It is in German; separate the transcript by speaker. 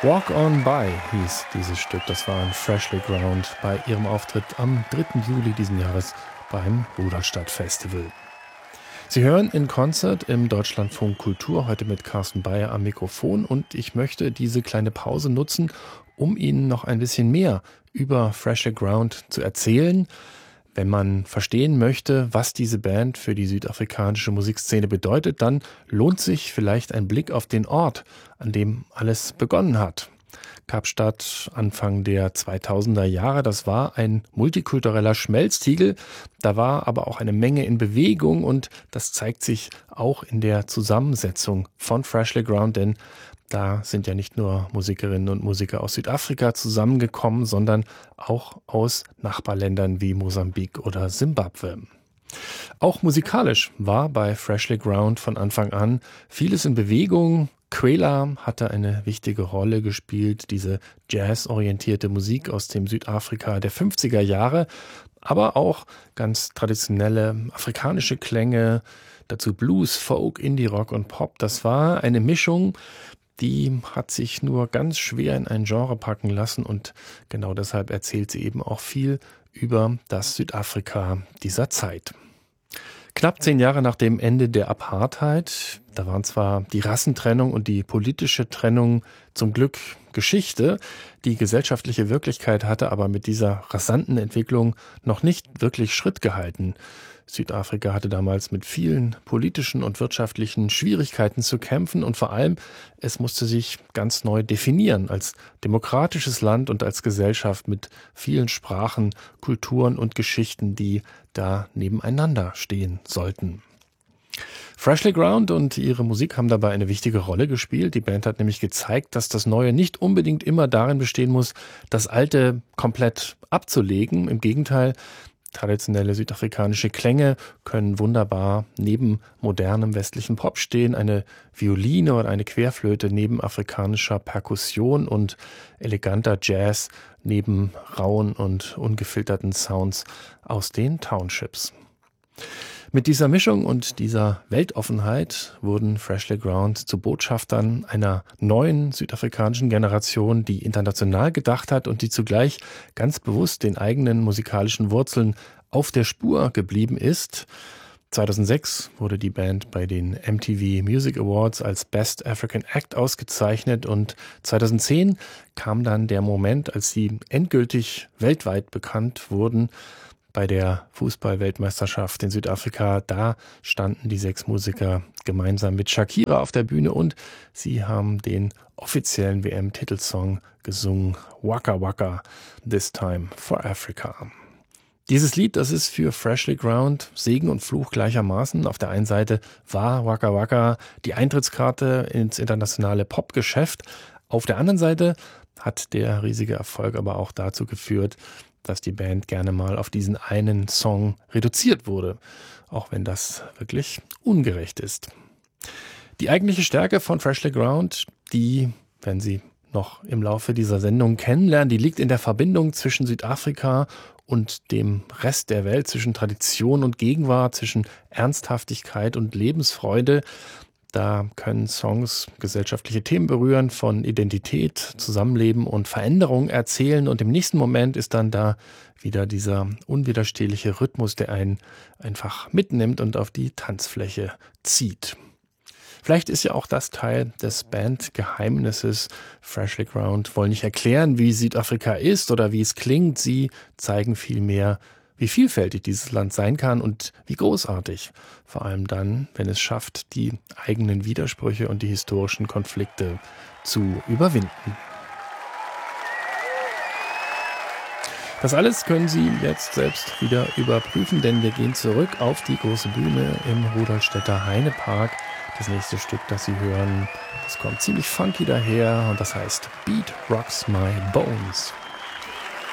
Speaker 1: Walk On By hieß dieses Stück. Das war ein Freshly Ground bei ihrem Auftritt am 3. Juli diesen Jahres beim Rudolstadt Festival. Sie hören in Concert im Deutschlandfunk Kultur, heute mit Carsten Beyer am Mikrofon, und ich möchte diese kleine Pause nutzen, um Ihnen noch ein bisschen mehr über Freshly Ground zu erzählen. Wenn man verstehen möchte, was diese Band für die südafrikanische Musikszene bedeutet, dann lohnt sich vielleicht ein Blick auf den Ort, an dem alles begonnen hat. Kapstadt Anfang der 2000er Jahre, das war ein multikultureller Schmelztiegel. Da war aber auch eine Menge in Bewegung, und das zeigt sich auch in der Zusammensetzung von Freshly Ground, denn da sind ja nicht nur Musikerinnen und Musiker aus Südafrika zusammengekommen, sondern auch aus Nachbarländern wie Mosambik oder Simbabwe. Auch musikalisch war bei Freshly Ground von Anfang an vieles in Bewegung. Kwela hatte eine wichtige Rolle gespielt, diese jazzorientierte Musik aus dem Südafrika der 50er Jahre, aber auch ganz traditionelle afrikanische Klänge, dazu Blues, Folk, Indie-Rock und Pop. Das war eine Mischung, die hat sich nur ganz schwer in ein Genre packen lassen, und genau deshalb erzählt sie eben auch viel über das Südafrika dieser Zeit. Knapp 10 Jahre nach dem Ende der Apartheid, da waren zwar die Rassentrennung und die politische Trennung zum Glück Geschichte, die gesellschaftliche Wirklichkeit hatte aber mit dieser rasanten Entwicklung noch nicht wirklich Schritt gehalten. Südafrika hatte damals mit vielen politischen und wirtschaftlichen Schwierigkeiten zu kämpfen, und vor allem, es musste sich ganz neu definieren als demokratisches Land und als Gesellschaft mit vielen Sprachen, Kulturen und Geschichten, die da nebeneinander stehen sollten. Freshly Ground und ihre Musik haben dabei eine wichtige Rolle gespielt. Die Band hat nämlich gezeigt, dass das Neue nicht unbedingt immer darin bestehen muss, das Alte komplett abzulegen. Im Gegenteil, traditionelle südafrikanische Klänge können wunderbar neben modernem westlichen Pop stehen. Eine Violine oder eine Querflöte neben afrikanischer Perkussion und eleganter Jazz neben rauen und ungefilterten Sounds aus den Townships. Mit dieser Mischung und dieser Weltoffenheit wurden Freshly Ground zu Botschaftern einer neuen südafrikanischen Generation, die international gedacht hat und die zugleich ganz bewusst den eigenen musikalischen Wurzeln auf der Spur geblieben ist. 2006 wurde die Band bei den MTV Music Awards als Best African Act ausgezeichnet, und 2010 kam dann der Moment, als sie endgültig weltweit bekannt wurden. Bei der Fußball-Weltmeisterschaft in Südafrika, da standen die 6 Musiker gemeinsam mit Shakira auf der Bühne, und sie haben den offiziellen WM-Titelsong gesungen, Waka Waka, This Time for Africa. Dieses Lied, das ist für Freshly Ground Segen und Fluch gleichermaßen. Auf der einen Seite war Waka Waka die Eintrittskarte ins internationale Popgeschäft. Auf der anderen Seite hat der riesige Erfolg aber auch dazu geführt, dass die Band gerne mal auf diesen einen Song reduziert wurde, auch wenn das wirklich ungerecht ist. Die eigentliche Stärke von Freshly Ground, die, wenn Sie noch im Laufe dieser Sendung kennenlernen, die liegt in der Verbindung zwischen Südafrika und dem Rest der Welt, zwischen Tradition und Gegenwart, zwischen Ernsthaftigkeit und Lebensfreude. Da können Songs gesellschaftliche Themen berühren, von Identität, Zusammenleben und Veränderung erzählen, und im nächsten Moment ist dann da wieder dieser unwiderstehliche Rhythmus, der einen einfach mitnimmt und auf die Tanzfläche zieht. Vielleicht ist ja auch das Teil des Bandgeheimnisses. Freshly Ground wollen nicht erklären, wie Südafrika ist oder wie es klingt. Sie zeigen vielmehr, wie vielfältig dieses Land sein kann und wie großartig. Vor allem dann, wenn es schafft, die eigenen Widersprüche und die historischen Konflikte zu überwinden. Das alles können Sie jetzt selbst wieder überprüfen, denn wir gehen zurück auf die große Bühne im Rudolstädter Heinepark. Das nächste Stück, das Sie hören, das kommt ziemlich funky daher, und das heißt Beat Rocks My Bones.